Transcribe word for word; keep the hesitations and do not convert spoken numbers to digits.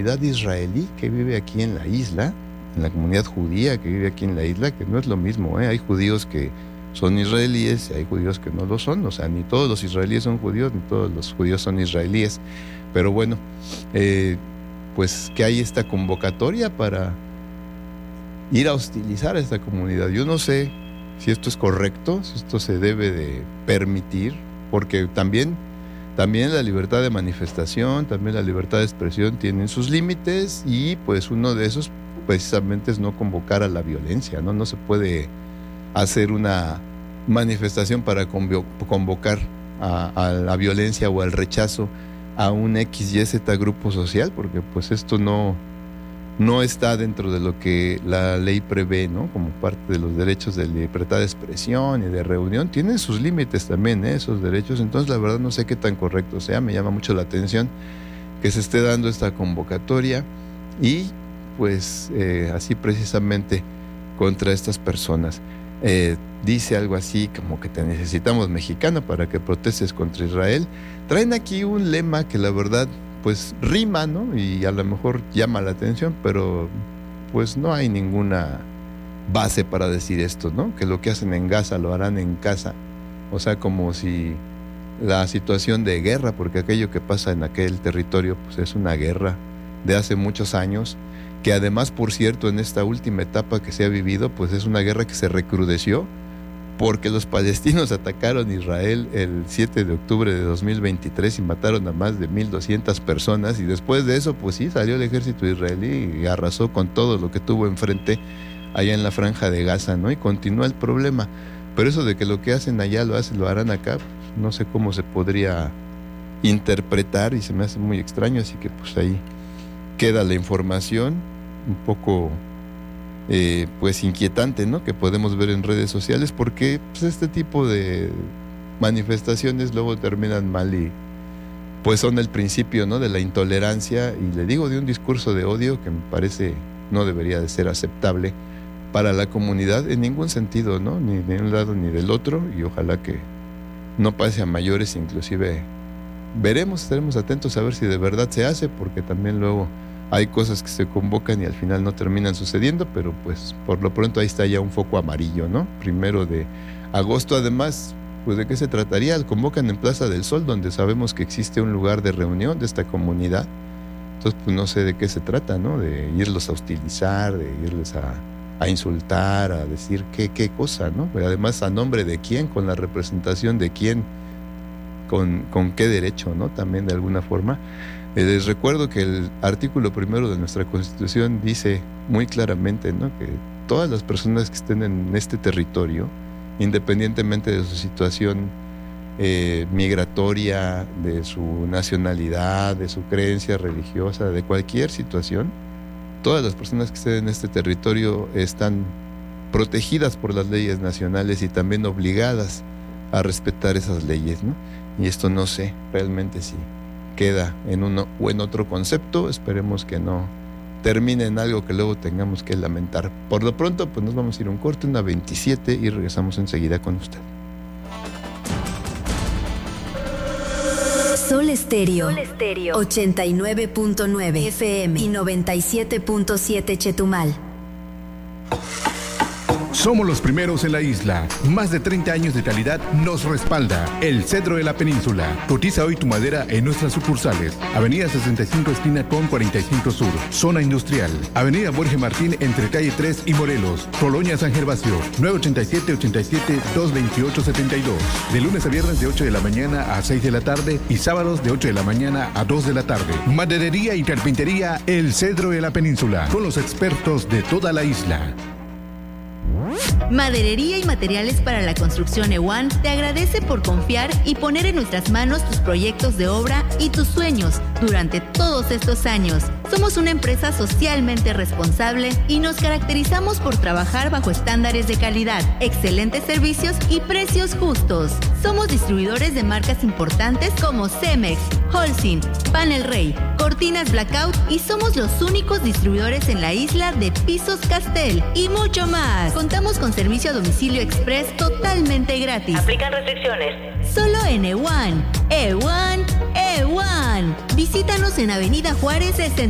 comunidad israelí que vive aquí en la isla, en la comunidad judía que vive aquí en la isla, que no es lo mismo, ¿eh? Hay judíos que son israelíes y hay judíos que no lo son, o sea, ni todos los israelíes son judíos, ni todos los judíos son israelíes, pero bueno, eh, pues que hay esta convocatoria para ir a hostilizar a esta comunidad. Yo no sé si esto es correcto, si esto se debe de permitir, porque también, también la libertad de manifestación, también la libertad de expresión tienen sus límites y pues uno de esos precisamente es no convocar a la violencia, ¿no? No se puede hacer una manifestación para convocar a, a la violencia o al rechazo a un X Y Z grupo social, porque pues esto no, no está dentro de lo que la ley prevé, ¿no? Como parte de los derechos de libertad de expresión y de reunión. Tienen sus límites también, ¿eh? Esos derechos. Entonces la verdad no sé qué tan correcto sea. Me llama mucho la atención que se esté dando esta convocatoria y pues eh, así precisamente contra estas personas. Eh, dice algo así como que te necesitamos mexicana para que protestes contra Israel. Traen aquí un lema que la verdad pues rima, ¿no? Y a lo mejor llama la atención, pero pues no hay ninguna base para decir esto, ¿no? Que lo que hacen en Gaza lo harán en casa. O sea, como si la situación de guerra, porque aquello que pasa en aquel territorio pues es una guerra de hace muchos años, que además, por cierto, en esta última etapa que se ha vivido, pues es una guerra que se recrudeció porque los palestinos atacaron Israel el siete de octubre de dos mil veintitrés y mataron a más de mil doscientas personas, y después de eso, pues sí, salió el ejército israelí y arrasó con todo lo que tuvo enfrente allá en la franja de Gaza, ¿no? Y continúa el problema. Pero eso de que lo que hacen allá lo hacen, lo harán acá, pues no sé cómo se podría interpretar y se me hace muy extraño, así que pues ahí queda la información un poco eh, pues inquietante, ¿no? Que podemos ver en redes sociales, porque pues, este tipo de manifestaciones luego terminan mal y pues son el principio, ¿no? De la intolerancia, y le digo, de un discurso de odio que me parece no debería de ser aceptable para la comunidad en ningún sentido, ¿no? Ni de un lado ni del otro, y ojalá que no pase a mayores. Inclusive veremos, estaremos atentos a ver si de verdad se hace, porque también luego hay cosas que se convocan y al final no terminan sucediendo, pero pues por lo pronto ahí está ya un foco amarillo, ¿no? Primero de agosto, además, pues ¿de qué se trataría? Convocan en Plaza del Sol, donde sabemos que existe un lugar de reunión de esta comunidad. Entonces, pues no sé de qué se trata, ¿no? De irlos a hostilizar, de irles a, a insultar, a decir qué, qué cosa, ¿no? Pero además, ¿a nombre de quién? ¿Con la representación de quién? ¿Con, con qué derecho, ¿no? También de alguna forma. Eh, les recuerdo que el artículo primero de nuestra Constitución dice muy claramente, ¿no? Que todas las personas que estén en este territorio, independientemente de su situación eh, migratoria, de su nacionalidad, de su creencia religiosa, de cualquier situación, todas las personas que estén en este territorio están protegidas por las leyes nacionales y también obligadas a respetar esas leyes, ¿no? Y esto no sé realmente si queda en uno o en otro concepto. Esperemos que no termine en algo que luego tengamos que lamentar. Por lo pronto, pues nos vamos a ir a un corte, una veintisiete, y regresamos enseguida con usted. Sol Estéreo, Sol Estéreo, ochenta y nueve punto nueve F M y noventa y siete punto siete Chetumal. Somos los primeros en la isla. Más de treinta años de calidad nos respalda. El Cedro de la Península. Cotiza hoy tu madera en nuestras sucursales. Avenida sesenta y cinco, esquina con cuarenta y cinco Sur. Zona Industrial. Avenida Borges Martín, entre calle tres y Morelos. Colonia San Gervasio. nueve ochenta y siete, ochenta y siete, doscientos veintiocho, setenta y dos. De lunes a viernes de ocho de la mañana a seis de la tarde y sábados de ocho de la mañana a dos de la tarde. Maderería y carpintería El Cedro de la Península. Con los expertos de toda la isla. Maderería y materiales para la construcción EWAN te agradece por confiar y poner en nuestras manos tus proyectos de obra y tus sueños durante todos estos años. Somos una empresa socialmente responsable y nos caracterizamos por trabajar bajo estándares de calidad, excelentes servicios y precios justos. Somos distribuidores de marcas importantes como Cemex, Holcim, Panel Rey, Cortinas Blackout, y somos los únicos distribuidores en la isla de pisos Castel y mucho más. Contamos con servicio a domicilio express totalmente gratis. Aplican restricciones. Solo en EWAN. EWAN, EWAN. Visítanos en Avenida Juárez sesenta.